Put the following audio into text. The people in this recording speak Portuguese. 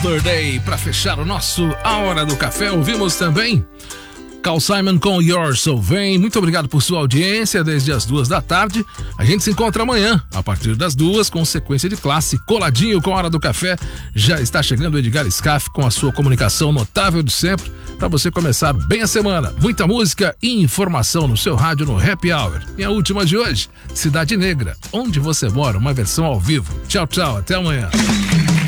Yesterday, para fechar o nosso A Hora do Café. Ouvimos também Carl Simon com You're So Vain. Muito obrigado por sua audiência desde as 2 da tarde. A gente se encontra amanhã, a partir das 2, com sequência de classe, coladinho com a Hora do Café. Já está chegando o Edgar Scaff com a sua comunicação notável de sempre, para você começar bem a semana. Muita música e informação no seu rádio no Happy Hour. E a última de hoje, Cidade Negra, Onde Você Mora, uma versão ao vivo. Tchau, tchau, até amanhã.